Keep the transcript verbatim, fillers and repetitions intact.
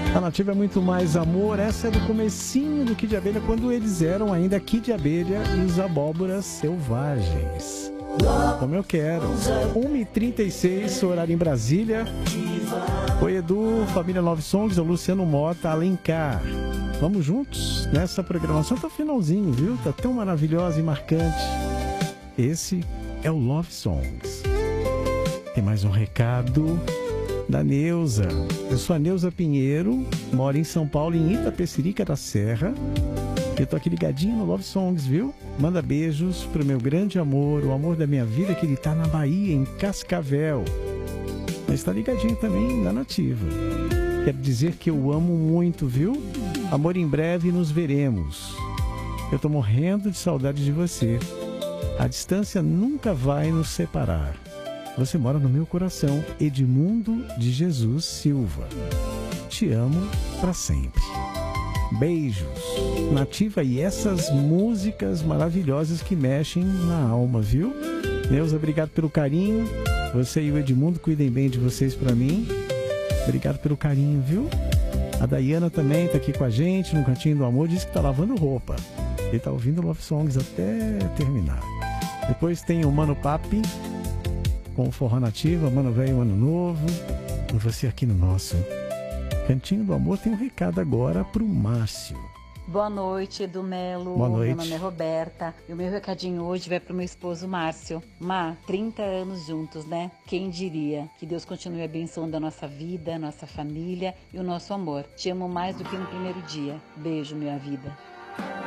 A Nativa é muito mais amor. Essa é do comecinho do Kid Abelha, quando eles eram ainda Kid Abelha e os Abóboras Selvagens. Como eu quero. uma e trinta e seis, horário em Brasília. Oi, Edu, família Love Songs, o Luciano Mota, Alencar. Vamos juntos nessa programação. Tá finalzinho, viu? Tá tão maravilhosa e marcante. Esse é o Love Songs. Tem mais um recado da Neuza. Eu sou a Neuza Pinheiro, moro em São Paulo, em Itapecerica da Serra. Eu tô aqui ligadinho no Love Songs, viu? Manda beijos pro meu grande amor, o amor da minha vida, que ele tá na Bahia, em Cascavel. Mas tá ligadinho também na Nativa. Quero dizer que eu amo muito, viu? Amor, em breve nos veremos. Eu tô morrendo de saudade de você. A distância nunca vai nos separar. Você mora no meu coração. Edmundo de Jesus Silva. Te amo pra sempre. Beijos. Nativa, e essas músicas maravilhosas que mexem na alma, viu? Neuza, obrigado pelo carinho. Você e o Edmundo, cuidem bem de vocês pra mim. Obrigado pelo carinho, viu? A Dayana também tá aqui com a gente no Cantinho do Amor. Diz que tá lavando roupa. Ele tá ouvindo Love Songs até terminar. Depois tem o Mano Papi com o Forró Nativa, Mano Velho, Mano Novo. E você aqui no nosso Cantinho do Amor. Tem um recado agora pro Márcio. Boa noite, Edu Melo. Boa noite. Meu nome é Roberta. E o meu recadinho hoje vai pro meu esposo Márcio. Má, trinta anos juntos, né? Quem diria? Que Deus continue abençoando a nossa vida, a nossa família e o nosso amor. Te amo mais do que no primeiro dia. Beijo, minha vida.